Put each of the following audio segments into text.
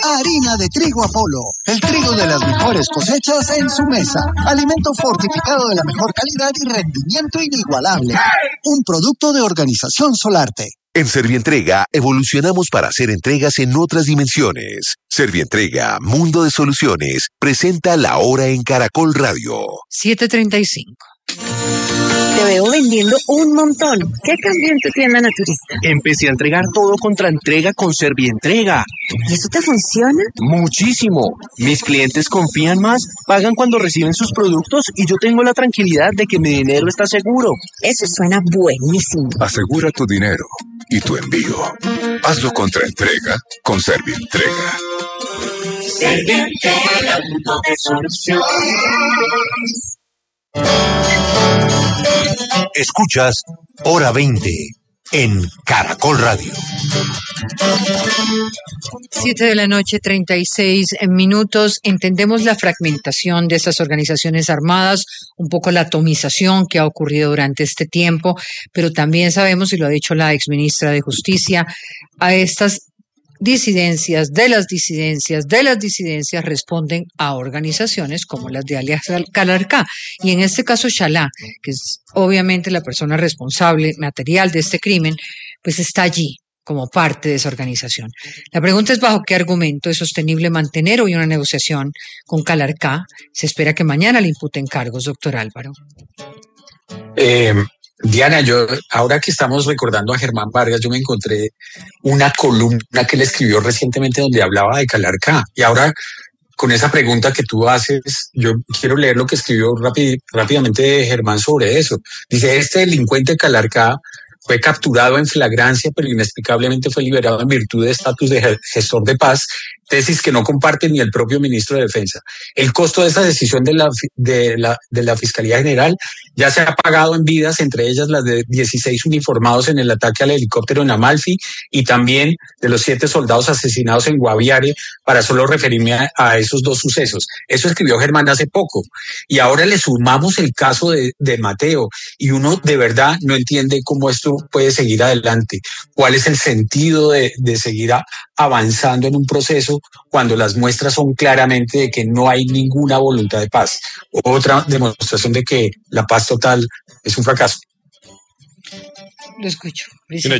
Harina de trigo Apolo, el trigo de las mejores cosechas en su mesa. Alimento fortificado de la mejor calidad y rendimiento inigualable. Un producto de Organización Solarte. En Servientrega evolucionamos para hacer entregas en otras dimensiones. Servientrega, Mundo de Soluciones, presenta La Hora en Caracol Radio. 7:35. Te veo vendiendo un montón. ¿Qué cambió en tu tienda naturista? Empecé a entregar todo contra entrega con Servientrega. ¿Y eso te funciona? Muchísimo. Mis clientes confían más, pagan cuando reciben sus productos y yo tengo la tranquilidad de que mi dinero está seguro. Eso suena buenísimo. Asegura tu dinero y tu envío. Hazlo contra entrega con Servientrega. Servientrega, Mundo de Soluciones. Escuchas Hora 20 en Caracol Radio. 7:36 Entendemos la fragmentación de estas organizaciones armadas, un poco la atomización que ha ocurrido durante este tiempo, pero también sabemos, y lo ha dicho la exministra de Justicia, a estas disidencias responden a organizaciones como las de alias Calarcá. Y en este caso, Xalá, que es obviamente la persona responsable material de este crimen, pues está allí como parte de esa organización. La pregunta es bajo qué argumento es sostenible mantener hoy una negociación con Calarcá. Se espera que mañana le imputen cargos, doctor Álvaro. Diana, ahora que estamos recordando a Germán Vargas, yo me encontré una columna que él escribió recientemente donde hablaba de Calarcá. Y ahora, con esa pregunta que tú haces, yo quiero leer lo que escribió rápidamente Germán sobre eso. Dice, este delincuente Calarcá fue capturado en flagrancia, pero inexplicablemente fue liberado en virtud de estatus de gestor de paz, tesis que no comparte ni el propio ministro de Defensa. El costo de esa decisión de la Fiscalía General ya se ha pagado en vidas, entre ellas las de 16 uniformados en el ataque al helicóptero en Amalfi y también de los 7 soldados asesinados en Guaviare, para solo referirme a esos 2 sucesos. Eso escribió Germán hace poco. Y ahora le sumamos el caso de Mateo y uno de verdad no entiende cómo esto puede seguir adelante. ¿Cuál es el sentido de seguir avanzando en un proceso cuando las muestras son claramente de que no hay ninguna voluntad de paz? Otra demostración de que la paz total es un fracaso. Lo escucho. Mira,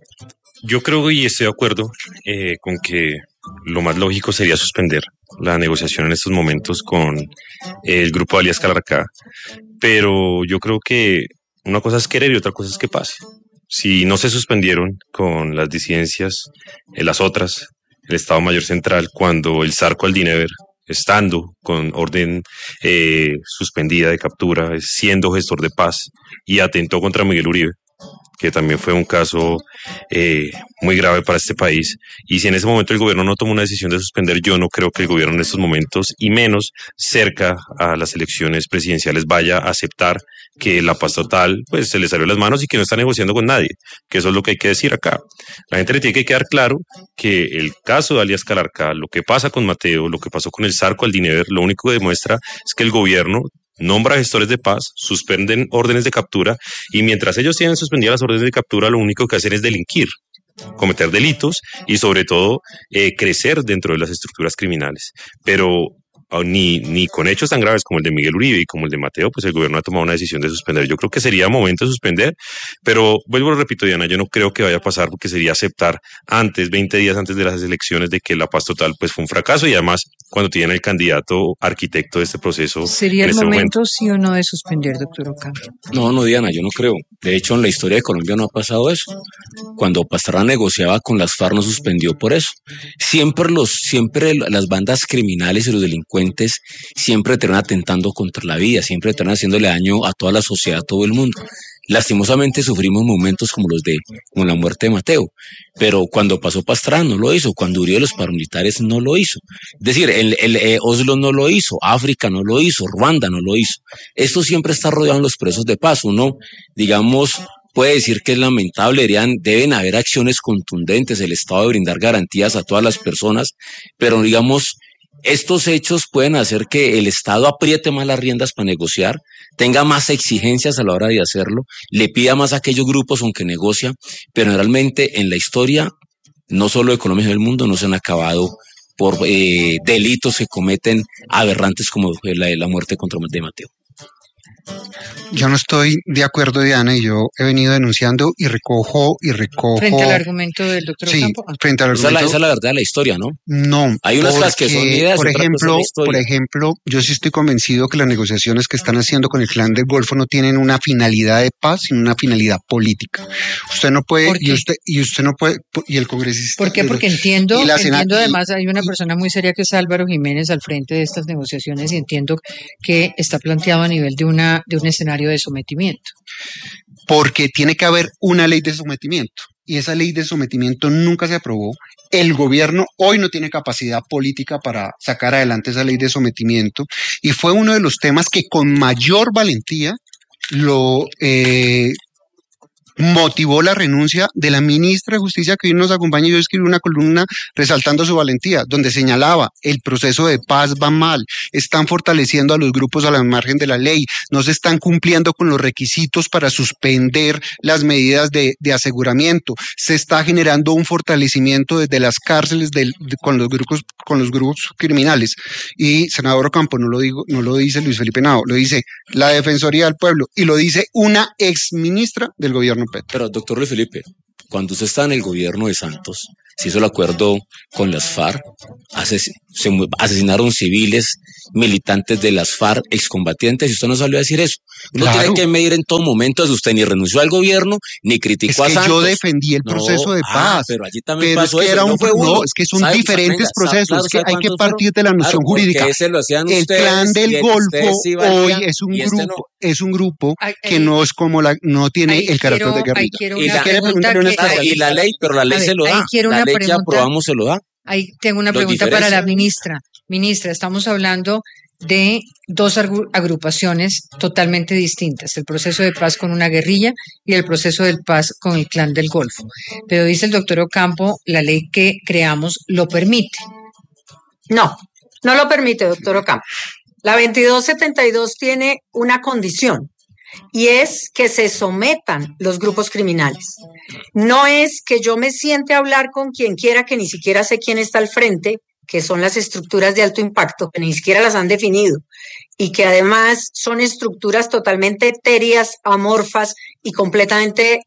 yo creo y estoy de acuerdo con que lo más lógico sería suspender la negociación en estos momentos con el grupo alias Calarcá, pero yo creo que una cosa es querer y otra cosa es que pase. Si no se suspendieron con las disidencias, las otras, el Estado Mayor Central, cuando el Zarco Aldínever, estando con orden suspendida de captura, siendo gestor de paz y atentó contra Miguel Uribe, que también fue un caso muy grave para este país. Y si en ese momento el gobierno no tomó una decisión de suspender, yo no creo que el gobierno en estos momentos, y menos cerca a las elecciones presidenciales, vaya a aceptar que la paz total pues se le salió de las manos y que no está negociando con nadie, que eso es lo que hay que decir acá. La gente le tiene que quedar claro que el caso de alias Calarcá, lo que pasa con Mateo, lo que pasó con el Zarco Aldínever, lo único que demuestra es que el gobierno nombra gestores de paz, suspenden órdenes de captura y mientras ellos tienen suspendidas las órdenes de captura, lo único que hacen es delinquir, cometer delitos y sobre todo crecer dentro de las estructuras criminales. Pero ni con hechos tan graves como el de Miguel Uribe y como el de Mateo, pues el gobierno ha tomado una decisión de suspender. Yo creo que sería momento de suspender, pero vuelvo, repito, Diana, yo no creo que vaya a pasar porque sería aceptar 20 días antes de las elecciones de que la paz total pues fue un fracaso y además cuando tienen el candidato arquitecto de este proceso. ¿Sería el momento, sí o no, de suspender, doctor Ocampo? No, Diana, yo no creo. De hecho, en la historia de Colombia no ha pasado eso. Cuando Pastrana negociaba con las FARC no suspendió por eso. Siempre las bandas criminales y los delincuentes siempre terminan atentando contra la vida, siempre terminan haciéndole daño a toda la sociedad, a todo el mundo. Lastimosamente sufrimos momentos como la muerte de Mateo, pero cuando pasó Pastrana no lo hizo, cuando Uribe los paramilitares no lo hizo. Es decir, el Oslo no lo hizo, África no lo hizo, Ruanda no lo hizo. Esto siempre está rodeado en los procesos de paz. Uno, digamos, puede decir que es lamentable, deben haber acciones contundentes, el Estado de brindar garantías a todas las personas, pero digamos, estos hechos pueden hacer que el Estado apriete más las riendas para negociar, tenga más exigencias a la hora de hacerlo, le pida más a aquellos grupos con que negocia, pero realmente en la historia, no solo de Colombia, sino del mundo, no se han acabado por delitos que cometen aberrantes como la muerte de Mateo. Yo no estoy de acuerdo, Diana, y yo he venido denunciando y recojo. Frente al argumento del doctor Ocampo. Frente al argumento. Esa es la verdad de la historia, ¿no? No. Hay unas cosas que son ideas, por ejemplo, yo sí estoy convencido que las negociaciones que están haciendo con el Clan del Golfo no tienen una finalidad de paz, sino una finalidad política. Usted no puede, y usted no puede, y el congresista. ¿Por qué? Porque entiendo además, hay una persona muy seria que es Álvaro Jiménez al frente de estas negociaciones y entiendo que está planteado a nivel de un escenario de sometimiento. Porque tiene que haber una ley de sometimiento y esa ley de sometimiento nunca se aprobó. El gobierno hoy no tiene capacidad política para sacar adelante esa ley de sometimiento y fue uno de los temas que con mayor valentía lo motivó la renuncia de la ministra de Justicia que hoy nos acompaña. Yo escribí una columna resaltando su valentía, donde señalaba el proceso de paz va mal, están fortaleciendo a los grupos a la margen de la ley, no se están cumpliendo con los requisitos para suspender las medidas de aseguramiento, se está generando un fortalecimiento desde las cárceles con los grupos criminales. Y senador Ocampo, no lo dice Luis Felipe Nao, lo dice la Defensoría del Pueblo y lo dice una exministra del gobierno Petro. Pero, doctor Luis Felipe, cuando usted está en el gobierno de Santos, se hizo el acuerdo con las FARC, se asesinaron civiles, militantes de las FARC, excombatientes, y usted no salió a decir eso. Uno tiene que medir en todo momento si usted ni renunció al gobierno, ni criticó a Santos. Yo defendí el proceso de paz. Pero allí también pasó eso. Es que son diferentes procesos, es que hay que partir de la noción jurídica. El Clan del Golfo hoy es un grupo que no es como no tiene el carácter de guerrilla. Y la ley, pero la ley se lo da. La ley que aprobamos se lo da. Ahí tengo una pregunta para la ministra. Ministra, estamos hablando de dos agrupaciones totalmente distintas, el proceso de paz con una guerrilla y el proceso de paz con el Clan del Golfo. Pero dice el doctor Ocampo, la ley que creamos lo permite. No lo permite, doctor Ocampo. La 2272 tiene una condición y es que se sometan los grupos criminales. No es que yo me siente a hablar con quien quiera, que ni siquiera sé quién está al frente, que son las estructuras de alto impacto, que ni siquiera las han definido, y que además son estructuras totalmente etéreas, amorfas y completamente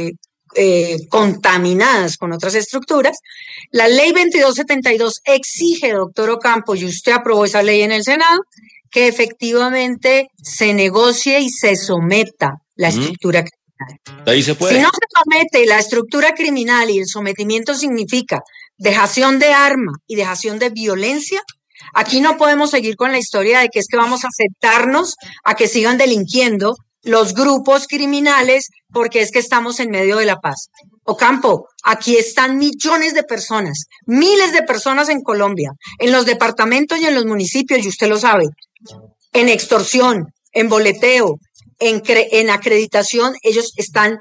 contaminadas con otras estructuras. La ley 2272 exige, doctor Ocampo, y usted aprobó esa ley en el Senado, que efectivamente se negocie y se someta la estructura criminal. Ahí se puede. Si no se somete la estructura criminal y el sometimiento significa dejación de arma y dejación de violencia, aquí no podemos seguir con la historia de que es que vamos a aceptarnos a que sigan delinquiendo los grupos criminales porque es que estamos en medio de la paz. Ocampo, aquí están millones de personas, miles de personas en Colombia, en los departamentos y en los municipios, y usted lo sabe, en extorsión, en boleteo, en acreditación, ellos están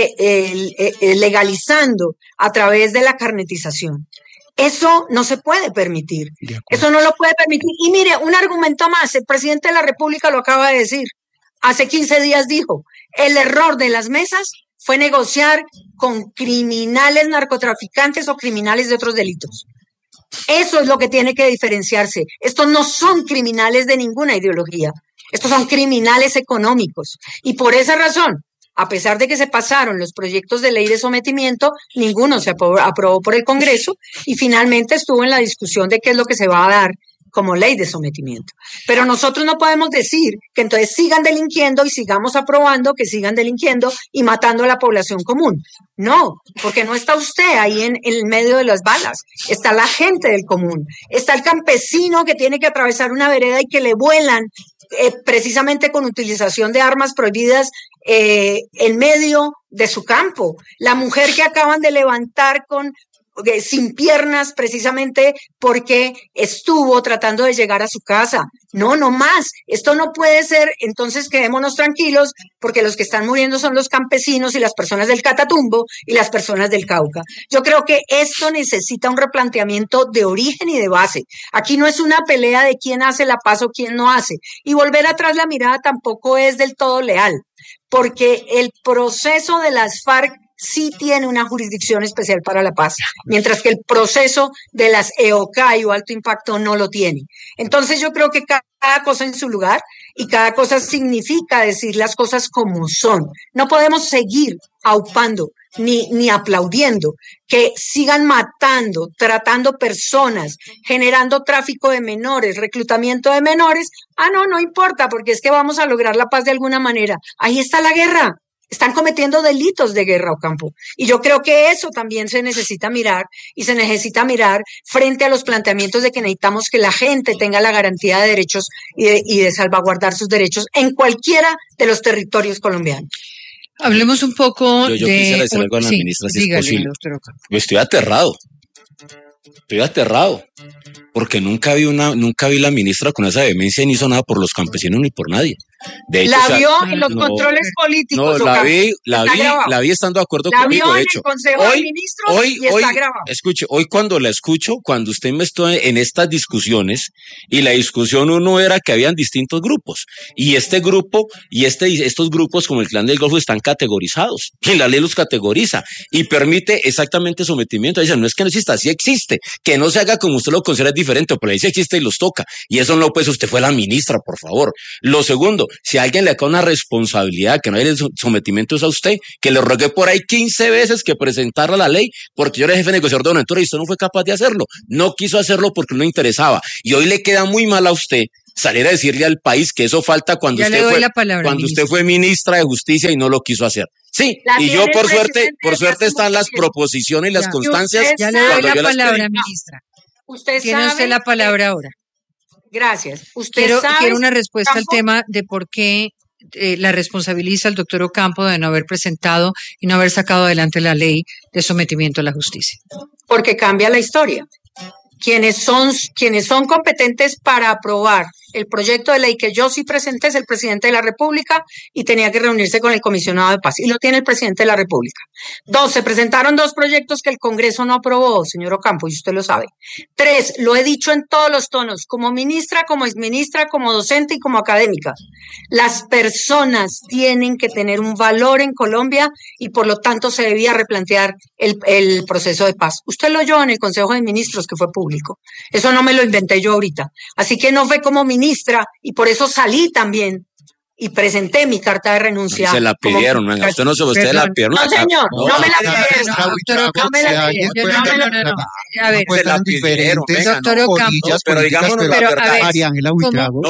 legalizando a través de la carnetización. Eso no se puede permitir. Eso no lo puede permitir. Y mire, un argumento más, el presidente de la República lo acaba de decir. Hace 15 días dijo, el error de las mesas fue negociar con criminales narcotraficantes o criminales de otros delitos. Eso es lo que tiene que diferenciarse. Estos no son criminales de ninguna ideología. Estos son criminales económicos. Y por esa razón, a pesar de que se pasaron los proyectos de ley de sometimiento, ninguno se aprobó por el Congreso y finalmente estuvo en la discusión de qué es lo que se va a dar como ley de sometimiento. Pero nosotros no podemos decir que entonces sigan delinquiendo y sigamos aprobando que sigan delinquiendo y matando a la población común. No, porque no está usted ahí en el medio de las balas. Está la gente del común. Está el campesino que tiene que atravesar una vereda y que le vuelan precisamente con utilización de armas prohibidas en medio de su campo. La mujer que acaban de levantar sin piernas precisamente porque estuvo tratando de llegar a su casa. No más. Esto no puede ser. Entonces quedémonos tranquilos porque los que están muriendo son los campesinos y las personas del Catatumbo y las personas del Cauca. Yo creo que esto necesita un replanteamiento de origen y de base. Aquí no es una pelea de quién hace la paz o quién no hace. Y volver atrás la mirada tampoco es del todo leal, porque el proceso de las FARC sí tiene una jurisdicción especial para la paz, mientras que el proceso de las EOCAI o alto impacto no lo tiene. Entonces yo creo que cada cosa en su lugar y cada cosa significa decir las cosas como son. No podemos seguir aupando ni aplaudiendo que sigan matando, tratando personas, generando tráfico de menores, reclutamiento de menores. No importa, porque es que vamos a lograr la paz de alguna manera. Ahí está la guerra. Están cometiendo delitos de guerra, Ocampo. Y yo creo que eso también se necesita mirar, y se necesita mirar frente a los planteamientos de que necesitamos que la gente tenga la garantía de derechos y de salvaguardar sus derechos en cualquiera de los territorios colombianos. Hablemos un poco yo de... quisiera decir algo a la ministra, si dígale, es posible. doctor Ocampo. Yo estoy aterrado, porque nunca vi la ministra con esa vehemencia y no hizo nada por los campesinos ni por nadie. De hecho, la vio en los controles políticos. No, la vi estando de acuerdo conmigo. La vio de en hecho, el Consejo de Ministros y está grabado. Escuche, hoy cuando la escucho, cuando usted me estuvo en estas discusiones, y la discusión uno era que habían distintos grupos, y este grupo y estos grupos como el Clan del Golfo están categorizados, y la ley los categoriza y permite exactamente sometimiento. Dicen, no es que no exista, sí existe, que no se haga como usted lo considera diferente, pero ahí sí existe y los toca, y eso no, pues usted fue la ministra, por favor. Lo segundo, si a alguien le cae una responsabilidad que no haya sometimiento es a usted, que le rogué por ahí 15 veces que presentara la ley, porque yo era jefe negociador de Buenaventura y usted no fue capaz de hacerlo, no quiso hacerlo porque no interesaba, y hoy le queda muy mal a usted salir a decirle al país que eso falta cuando usted fue ministra de Justicia y no lo quiso hacer. Sí, y yo por suerte están las proposiciones y las constancias. Ya le doy la palabra, ministra. Tiene usted la palabra ahora. Gracias. Quiero una respuesta al tema de por qué la responsabiliza el doctor Ocampo de no haber presentado y no haber sacado adelante la ley de sometimiento a la justicia. Porque cambia la historia. Quienes son competentes para aprobar el proyecto de ley que yo sí presenté es el presidente de la República y tenía que reunirse con el comisionado de paz, y lo tiene el presidente de la República. 2, se presentaron 2 proyectos que el Congreso no aprobó, señor Ocampo, y usted lo sabe. 3, lo he dicho en todos los tonos, como ministra, como exministra, como docente y como académica. Las personas tienen que tener un valor en Colombia y por lo tanto se debía replantear el proceso de paz. Usted lo oyó en el Consejo de Ministros, que fue público. Eso no me lo inventé yo ahorita. Así que no fue como ministra, y por eso salí también y presenté mi carta de renuncia. Se la pidieron, venga, usted no se usted la pidieron. No, señor, no me la pidieron. No me la pidieron. A ver, se la pidieron, doctor Ocampo, pero digámonos la verdad. María Ángela Buitrago,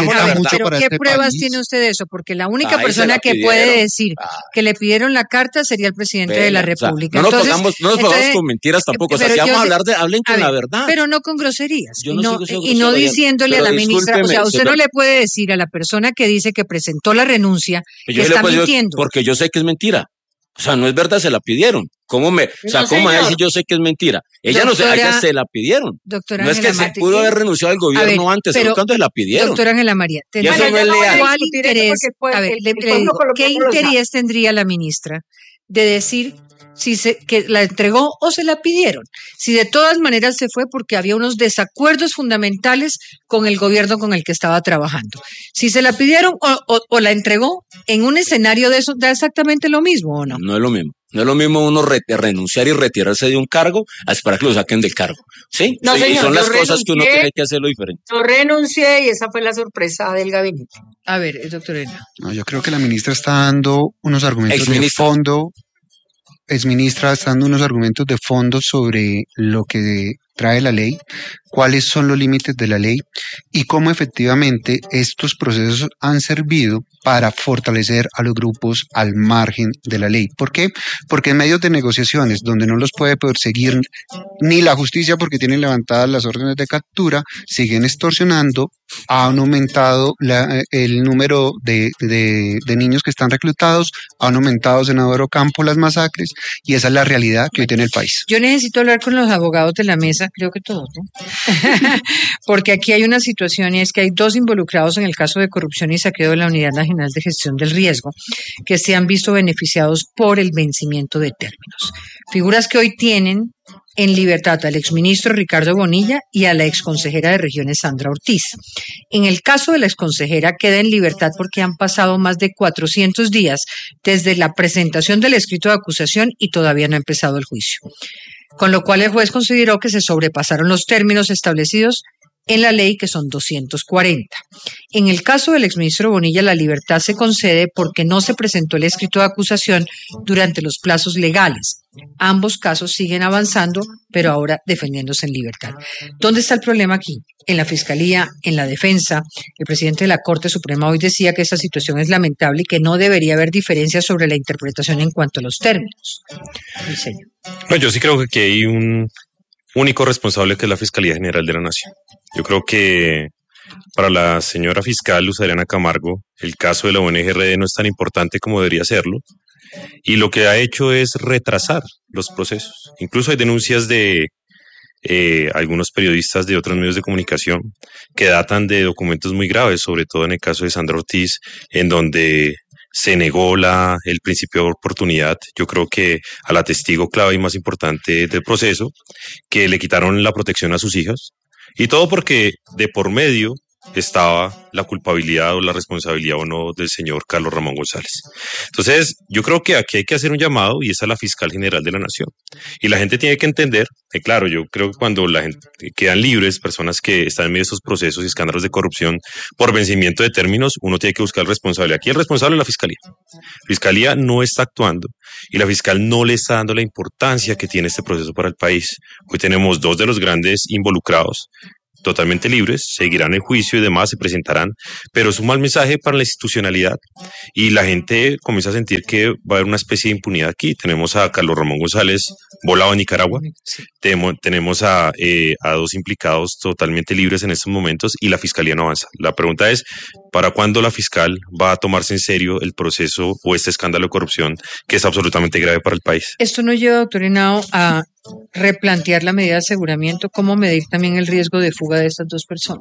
¿qué pruebas tiene usted de eso? Porque la única persona que puede decir que le pidieron la carta sería el presidente de la República. No nos pongamos con mentiras tampoco, o sea, si vamos a hablar hablen con la verdad. Pero no con groserías, y no diciéndole a la ministra, o sea, usted no le puede decir a la persona que dice que presentó la renuncia que está mintiendo. Porque yo sé que es mentira. O sea, no es verdad, se la pidieron. ¿Cómo me va a decir yo sé que es mentira? Ella ella se la pidieron. Doctora no Ángela es que se pudo haber renunciado al gobierno antes, pero cuando se la pidieron. Doctora Ángela María, eso no es leal. ¿Cuál interés, le digo, qué interés tendría la ministra de decir que la entregó o se la pidieron? Si de todas maneras se fue porque había unos desacuerdos fundamentales con el gobierno con el que estaba trabajando. Si se la pidieron o la entregó, en un escenario de eso da exactamente lo mismo, ¿o no? No es lo mismo. No es lo mismo uno renunciar y retirarse de un cargo a esperar que lo saquen del cargo. ¿Sí? No, señor, y son las cosas que uno tiene que hacerlo diferente. Yo renuncié y esa fue la sorpresa del gabinete. A ver, doctora. No, yo creo que la ministra está dando unos argumentos de fondo. Exministra, está dando unos argumentos de fondo sobre lo que trae la ley, cuáles son los límites de la ley y cómo efectivamente estos procesos han servido para fortalecer a los grupos al margen de la ley. ¿Por qué? Porque en medio de negociaciones donde no los puede perseguir ni la justicia porque tienen levantadas las órdenes de captura, siguen extorsionando, han aumentado el número de niños que están reclutados, han aumentado, senador Ocampo, las masacres, y esa es la realidad que hoy tiene el país. Yo necesito hablar con los abogados de la mesa, creo que todos, ¿no? Porque aquí hay una situación y es que hay 2 involucrados en el caso de corrupción y saqueo de la Unidad Nacional de Gestión del Riesgo que se han visto beneficiados por el vencimiento de términos. Figuras que hoy tienen en libertad al exministro Ricardo Bonilla y a la exconsejera de Regiones Sandra Ortiz. En el caso de la exconsejera queda en libertad porque han pasado más de 400 días desde la presentación del escrito de acusación y todavía no ha empezado el juicio. Con lo cual el juez consideró que se sobrepasaron los términos establecidos en la ley, que son 240. En el caso del exministro Bonilla, la libertad se concede porque no se presentó el escrito de acusación durante los plazos legales. Ambos casos siguen avanzando, pero ahora defendiéndose en libertad. ¿Dónde está el problema aquí? En la Fiscalía, en la defensa. El presidente de la Corte Suprema hoy decía que esta situación es lamentable y que no debería haber diferencias sobre la interpretación en cuanto a los términos. No, yo sí creo que aquí hay un único responsable, que es la Fiscalía General de la Nación. Yo creo que para la señora fiscal Luz Adriana Camargo, el caso de la ONG-RD no es tan importante como debería serlo, y lo que ha hecho es retrasar los procesos. Incluso hay denuncias de algunos periodistas de otros medios de comunicación que datan de documentos muy graves, sobre todo en el caso de Sandra Ortiz, en donde se negó el principio de oportunidad. Yo creo que a la testigo clave y más importante del proceso, que le quitaron la protección a sus hijas, y todo porque de por medio estaba la culpabilidad o la responsabilidad o no del señor Carlos Ramón González. Entonces, yo creo que aquí hay que hacer un llamado, y es a la Fiscal General de la Nación. Y la gente tiene que entender, que claro, yo creo que cuando la gente quedan libres, personas que están en medio de estos procesos y escándalos de corrupción por vencimiento de términos, uno tiene que buscar el responsable. Aquí el responsable es la Fiscalía. La Fiscalía no está actuando y la fiscal no le está dando la importancia que tiene este proceso para el país. Hoy tenemos 2 de los grandes involucrados totalmente libres, seguirán el juicio y demás, se presentarán, pero es un mal mensaje para la institucionalidad y la gente comienza a sentir que va a haber una especie de impunidad aquí. Tenemos a Carlos Ramón González volado en Nicaragua, tenemos a 2 implicados totalmente libres en estos momentos y la Fiscalía no avanza. La pregunta es, ¿para cuándo la fiscal va a tomarse en serio el proceso o este escándalo de corrupción que es absolutamente grave para el país? Esto nos lleva, doctor Henao, a replantear la medida de aseguramiento, cómo medir también el riesgo de fuga de estas 2 personas.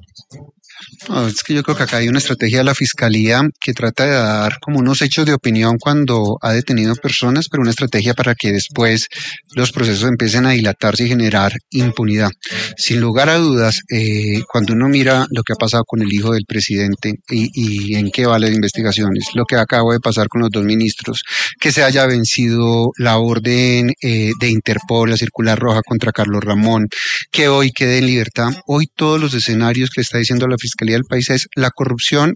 No, es que yo creo que acá hay una estrategia de la Fiscalía que trata de dar como unos hechos de opinión cuando ha detenido personas, pero una estrategia para que después los procesos empiecen a dilatarse y generar impunidad. Sin lugar a dudas, cuando uno mira lo que ha pasado con el hijo del presidente y en qué vale de investigaciones, lo que acabo de pasar con los 2 ministros, que se haya vencido la orden de Interpol, la circular roja contra Carlos Ramón, que hoy quede en libertad, hoy todos los escenarios que le está diciendo la Fiscalía del país es: la corrupción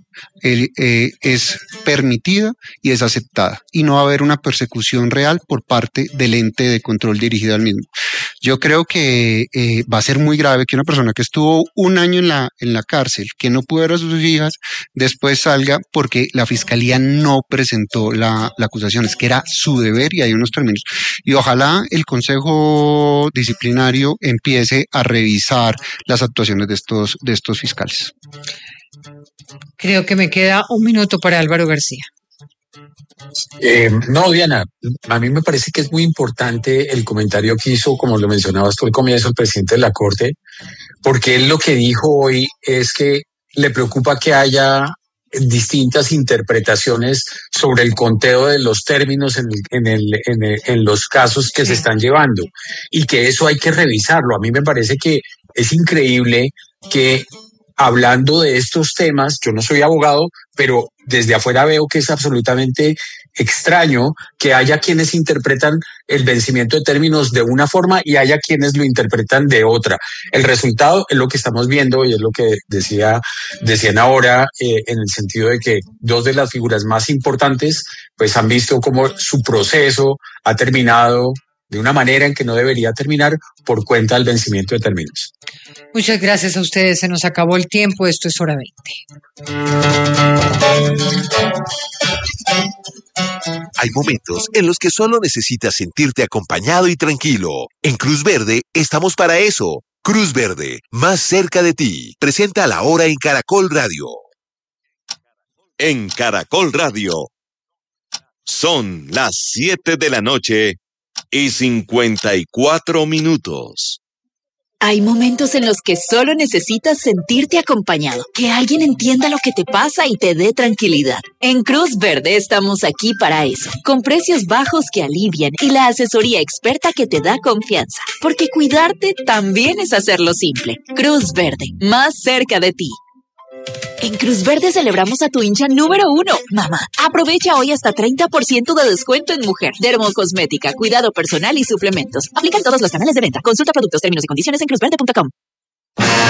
es permitida y es aceptada y no va a haber una persecución real por parte del ente de control dirigido al mismo. Yo creo que va a ser muy grave que una persona que estuvo 1 año en la cárcel, que no pudo ver a sus hijas, después salga porque la Fiscalía no presentó la acusación. Es que era su deber y hay unos términos. Y ojalá el Consejo Disciplinario empiece a revisar las actuaciones de estos fiscales. Creo que me queda 1 minuto para Álvaro García. No, Diana, a mí me parece que es muy importante el comentario que hizo, como lo mencionabas tú al comienzo, el presidente de la Corte, porque él lo que dijo hoy es que le preocupa que haya distintas interpretaciones sobre el conteo de los términos en los casos que se están llevando y que eso hay que revisarlo. A mí me parece que es increíble que, hablando de estos temas, yo no soy abogado, pero desde afuera veo que es absolutamente extraño que haya quienes interpretan el vencimiento de términos de una forma y haya quienes lo interpretan de otra. El resultado es lo que estamos viendo y es lo que decían ahora, en el sentido de que 2 de las figuras más importantes pues han visto cómo su proceso ha terminado de una manera en que no debería terminar por cuenta del vencimiento de términos. Muchas gracias a ustedes. Se nos acabó el tiempo. Esto es Hora 20. Hay momentos en los que solo necesitas sentirte acompañado y tranquilo. En Cruz Verde estamos para eso. Cruz Verde, más cerca de ti. Presenta La Hora en Caracol Radio. En Caracol Radio. Son las 7 de la noche y 54 minutos. Hay momentos en los que solo necesitas sentirte acompañado, que alguien entienda lo que te pasa y te dé tranquilidad. En Cruz Verde estamos aquí para eso, con precios bajos que alivian y la asesoría experta que te da confianza, porque cuidarte también es hacerlo simple. Cruz Verde, más cerca de ti. En Cruz Verde celebramos a tu hincha número 1, mamá. Aprovecha hoy hasta 30% de descuento en mujer, dermocosmética, cuidado personal y suplementos. Aplican todos los canales de venta. Consulta productos, términos y condiciones en cruzverde.com.